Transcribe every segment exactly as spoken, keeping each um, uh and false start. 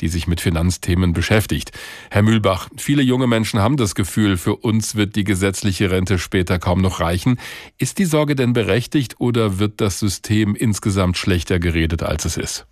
die sich mit Finanzthemen beschäftigt. Herr Mühlbach, viele junge Menschen haben das Gefühl, für uns wird die gesetzliche Rente später kaum noch reichen. Ist die Sorge denn berechtigt oder wird das System insgesamt schlechter geredet, als es ist?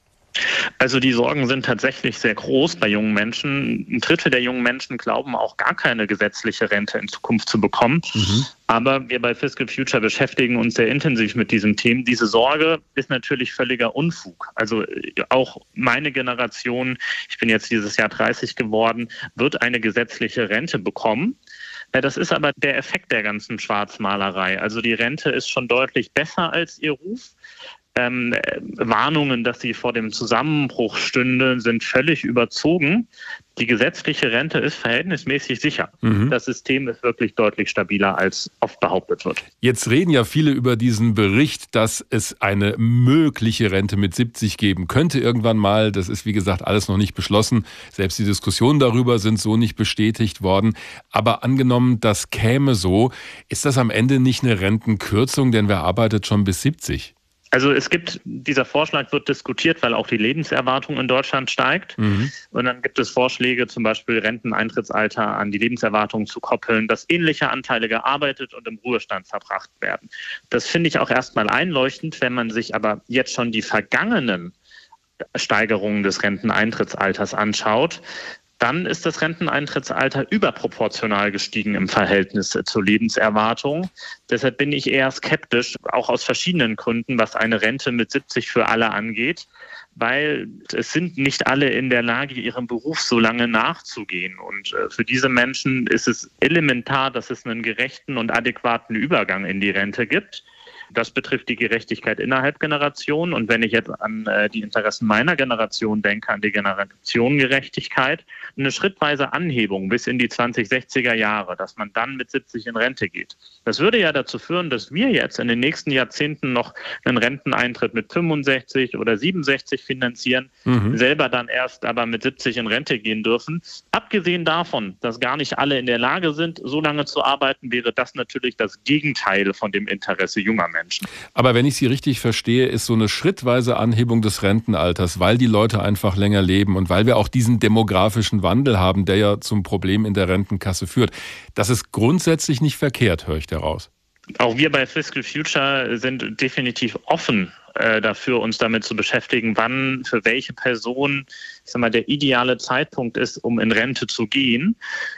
Also die Sorgen sind tatsächlich sehr groß bei jungen Menschen. Ein Drittel der jungen Menschen glauben auch gar keine gesetzliche Rente in Zukunft zu bekommen. Mhm. Aber wir bei Fiscal Future beschäftigen uns sehr intensiv mit diesem Thema. Diese Sorge ist natürlich völliger Unfug. Also auch meine Generation, ich bin jetzt dieses Jahr dreißig geworden, wird eine gesetzliche Rente bekommen. Das ist aber der Effekt der ganzen Schwarzmalerei. Also die Rente ist schon deutlich besser als ihr Ruf. Ähm, Warnungen, dass sie vor dem Zusammenbruch stünde, sind völlig überzogen. Die gesetzliche Rente ist verhältnismäßig sicher. Mhm. Das System ist wirklich deutlich stabiler, als oft behauptet wird. Jetzt reden ja viele über diesen Bericht, dass es eine mögliche Rente mit siebzig geben könnte irgendwann mal. Das ist, wie gesagt, alles noch nicht beschlossen. Selbst die Diskussionen darüber sind so nicht bestätigt worden. Aber angenommen, das käme so, ist das am Ende nicht eine Rentenkürzung? Denn wer arbeitet schon bis siebzig? Also es gibt, dieser Vorschlag wird diskutiert, weil auch die Lebenserwartung in Deutschland steigt. Mhm. Und dann gibt es Vorschläge, zum Beispiel Renteneintrittsalter an die Lebenserwartung zu koppeln, dass ähnliche Anteile gearbeitet und im Ruhestand verbracht werden. Das finde ich auch erstmal einleuchtend, wenn man sich aber jetzt schon die vergangenen Steigerungen des Renteneintrittsalters anschaut. Dann ist das Renteneintrittsalter überproportional gestiegen im Verhältnis zur Lebenserwartung. Deshalb bin ich eher skeptisch, auch aus verschiedenen Gründen, was eine Rente mit siebzig für alle angeht, weil es sind nicht alle in der Lage, ihrem Beruf so lange nachzugehen. Und für diese Menschen ist es elementar, dass es einen gerechten und adäquaten Übergang in die Rente gibt. Das betrifft die Gerechtigkeit innerhalb Generationen. Und wenn ich jetzt an äh, die Interessen meiner Generation denke, an die Generationengerechtigkeit, eine schrittweise Anhebung bis in die zwanzig sechziger Jahre, dass man dann mit siebzig in Rente geht. Das würde ja dazu führen, dass wir jetzt in den nächsten Jahrzehnten noch einen Renteneintritt mit fünfundsechzig oder siebenundsechzig finanzieren, mhm. selber dann erst aber mit siebzig in Rente gehen dürfen. Abgesehen davon, dass gar nicht alle in der Lage sind, so lange zu arbeiten, wäre das natürlich das Gegenteil von dem Interesse junger Menschen. Menschen. Aber wenn ich Sie richtig verstehe, ist so eine schrittweise Anhebung des Rentenalters, weil die Leute einfach länger leben und weil wir auch diesen demografischen Wandel haben, der ja zum Problem in der Rentenkasse führt. Das ist grundsätzlich nicht verkehrt, höre ich daraus. Auch wir bei Fiscal Future sind definitiv offen äh, dafür, uns damit zu beschäftigen, wann für welche Person, ich sag mal, der ideale Zeitpunkt ist, um in Rente zu gehen.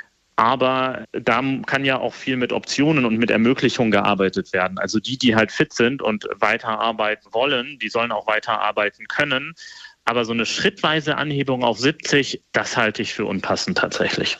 Aber da kann ja auch viel mit Optionen und mit Ermöglichungen gearbeitet werden. Also die, die halt fit sind und weiterarbeiten wollen, die sollen auch weiterarbeiten können. Aber so eine schrittweise Anhebung auf siebzig, das halte ich für unpassend tatsächlich.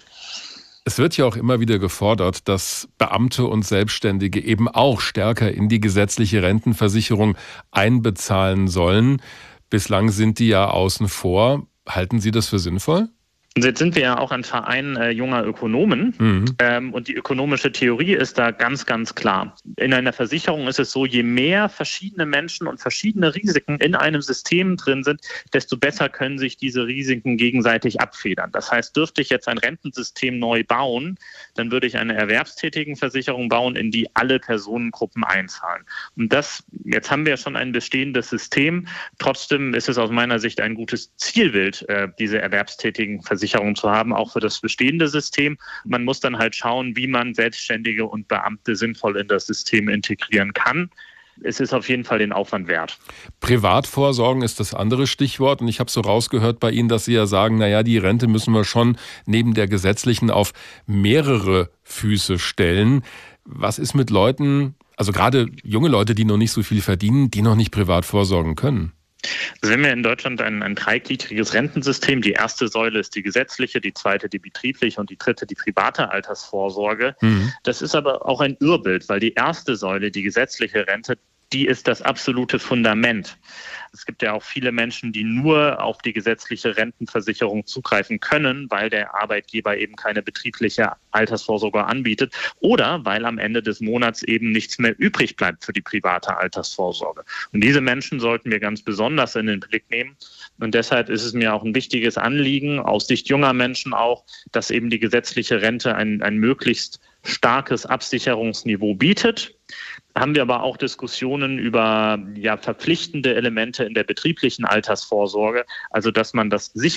Es wird ja auch immer wieder gefordert, dass Beamte und Selbstständige eben auch stärker in die gesetzliche Rentenversicherung einbezahlen sollen. Bislang sind die ja außen vor. Halten Sie das für sinnvoll? Und jetzt sind wir ja auch ein Verein äh, junger Ökonomen mhm. ähm, und die ökonomische Theorie ist da ganz, ganz klar. In einer Versicherung ist es so, je mehr verschiedene Menschen und verschiedene Risiken in einem System drin sind, desto besser können sich diese Risiken gegenseitig abfedern. Das heißt, dürfte ich jetzt ein Rentensystem neu bauen, dann würde ich eine Erwerbstätigenversicherung bauen, in die alle Personengruppen einzahlen. Und das, jetzt haben wir ja schon ein bestehendes System. Trotzdem ist es aus meiner Sicht ein gutes Zielbild, äh, diese Erwerbstätigenversicherung Versicherung zu haben, auch für das bestehende System. Man muss dann halt schauen, wie man Selbstständige und Beamte sinnvoll in das System integrieren kann. Es ist auf jeden Fall den Aufwand wert. Privatvorsorgen ist das andere Stichwort. Und ich habe so rausgehört bei Ihnen, dass Sie ja sagen, naja, die Rente müssen wir schon neben der gesetzlichen auf mehrere Füße stellen. Was ist mit Leuten, also gerade junge Leute, die noch nicht so viel verdienen, die noch nicht privat vorsorgen können? Also wir haben ja in Deutschland ein, ein dreigliedriges Rentensystem. Die erste Säule ist die gesetzliche, die zweite die betriebliche und die dritte die private Altersvorsorge. Mhm. Das ist aber auch ein Irrbild, weil die erste Säule, die gesetzliche Rente, die ist das absolute Fundament. Es gibt ja auch viele Menschen, die nur auf die gesetzliche Rentenversicherung zugreifen können, weil der Arbeitgeber eben keine betriebliche Altersvorsorge anbietet oder weil am Ende des Monats eben nichts mehr übrig bleibt für die private Altersvorsorge. Und diese Menschen sollten wir ganz besonders in den Blick nehmen. Und deshalb ist es mir auch ein wichtiges Anliegen, aus Sicht junger Menschen auch, dass eben die gesetzliche Rente ein, ein möglichst starkes Absicherungsniveau bietet. Haben wir aber auch Diskussionen über ja, verpflichtende Elemente in der betrieblichen Altersvorsorge, also dass man das sicher